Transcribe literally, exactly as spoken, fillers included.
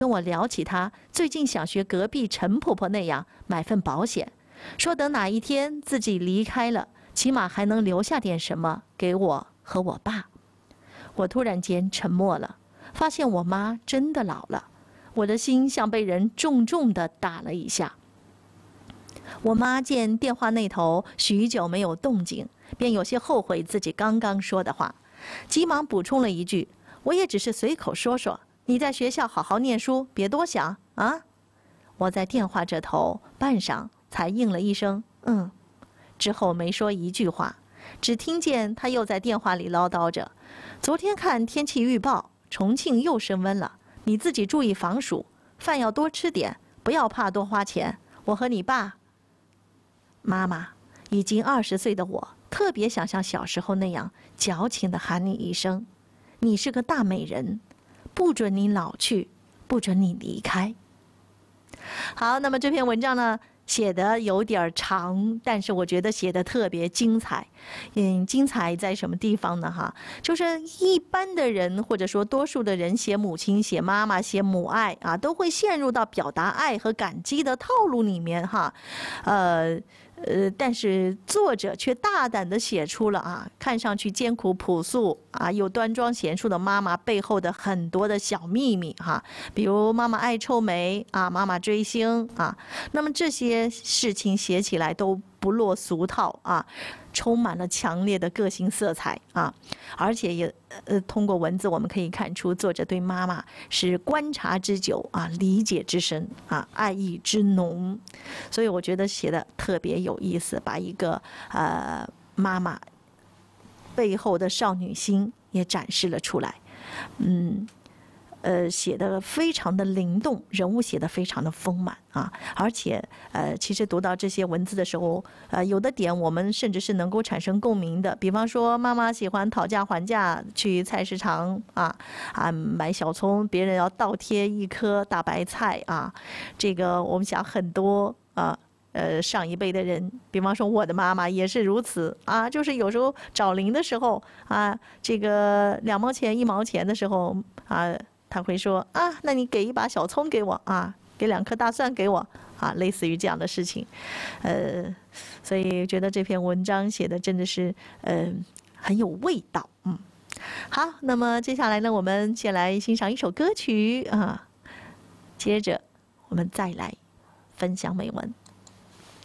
跟我聊起她最近想学隔壁陈婆婆那样买份保险，说等哪一天自己离开了，起码还能留下点什么给我和我爸。我突然间沉默了，发现我妈真的老了，我的心像被人重重地打了一下。我妈见电话那头许久没有动静，便有些后悔自己刚刚说的话，急忙补充了一句：“我也只是随口说说，你在学校好好念书，别多想啊。”我在电话这头半晌才应了一声“嗯”，之后没说一句话，只听见她又在电话里唠叨着：“昨天看天气预报，重庆又升温了，你自己注意防暑，饭要多吃点，不要怕多花钱。我和你爸。”妈妈，已经二十岁的我，特别想像小时候那样矫情地喊你一声：“你是个大美人，不准你老去，不准你离开。”好，那么这篇文章呢，写的有点长，但是我觉得写的特别精彩。嗯，精彩在什么地方呢？哈，就是一般的人或者说多数的人写母亲、写妈妈、写母爱啊，都会陷入到表达爱和感激的套路里面哈，呃。呃，但是作者却大胆地写出了啊，看上去艰苦朴素啊，又端庄贤淑的妈妈背后的很多的小秘密哈，比如妈妈爱臭美啊，妈妈追星啊，那么这些事情写起来都不落俗套啊，充满了强烈的个性色彩啊，而且也呃通过文字我们可以看出作者对妈妈是观察之久啊，理解之深啊，爱意之浓，所以我觉得写的特别有意思，把一个呃妈妈背后的少女心也展示了出来，嗯。呃，写的非常的灵动，人物写的非常的丰满啊，而且呃，其实读到这些文字的时候，呃，有的点我们甚至是能够产生共鸣的，比方说妈妈喜欢讨价还价，去菜市场啊啊买小葱，别人要倒贴一颗大白菜啊，这个我们想很多啊。呃，上一辈的人，比方说我的妈妈也是如此啊，就是有时候找零的时候啊，这个两毛钱、一毛钱的时候啊。他会说啊，那你给一把小葱给我啊，给两颗大蒜给我啊，类似于这样的事情，呃，所以觉得这篇文章写的真的是呃很有味道，嗯，好，那么接下来呢，我们先来欣赏一首歌曲啊，接着我们再来分享美文。